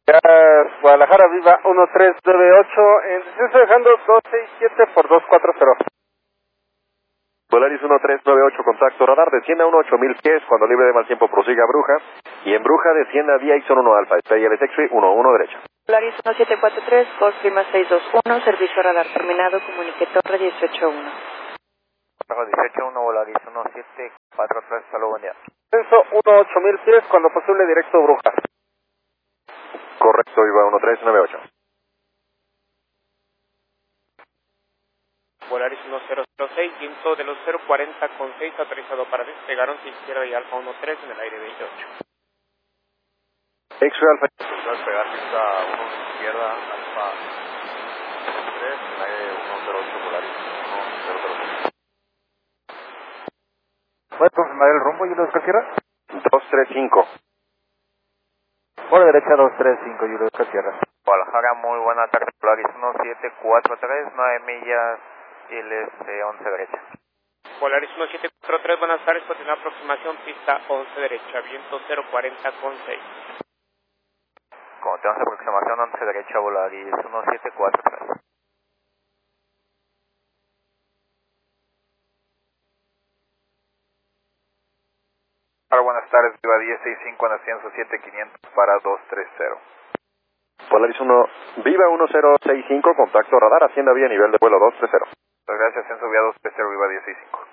Guadalajara Viva 1398, estoy dejando 267 por 240. Volaris 1398, contacto radar, descienda a 8000 pies, cuando libre de mal tiempo prosiga a Bruja, y en Bruja descienda a DXON 1 Alfa, estrella de X-Ray 11 derecha. Volaris 1743, Golf Lima 621, servicio radar terminado, comunique torre 181. Torre 181, Volaris 1743, saludos, buen día. Descenso 8000 pies, cuando posible directo Bruja. Correcto, Viva 1398. Volaris 1006, viento de los 040 con 6, autorizado para despegar 11 izquierda y Alfa 13 en el aire 28. X-Ray Alfa. Despegar pista 1 izquierda, Alfa 13 en el aire 108, Volaris 1006. ¿Puedes confirmar el rumbo, Julio Oscar Sierra? 235. Por derecha 235, Julio Oscar Sierra. Guadalajara, muy buena tarde, Volaris 1743, 9 millas, ILS 11 derecha. Volaris 1743, buenas tardes, continúa aproximación, pista 11 derecha, viento 040 con 6. Como tenemos aproximación 11 derecha, Volaris 1743. Buenas tardes, Viva 165 en ascenso 7500 para 230. Volaris 1, Viva 1065, contacto radar, hacienda vía nivel de vuelo 230. Gracias, ascenso vía 230, Viva 165.